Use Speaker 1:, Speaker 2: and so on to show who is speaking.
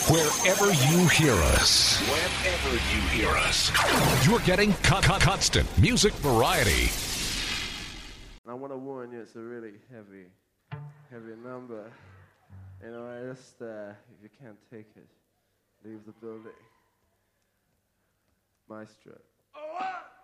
Speaker 1: Wherever you hear us. Whenever you hear us. You're getting constant music variety.
Speaker 2: I want to warn you, it's a really heavy number. You know, I just, if you can't take it, leave the building. Maestro. Oh, what?